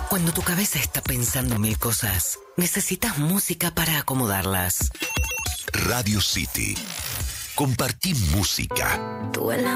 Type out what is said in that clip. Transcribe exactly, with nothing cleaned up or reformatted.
Cuando tu cabeza está pensando mil cosas, necesitas música para acomodarlas. Radio City. Compartí música. Tú en la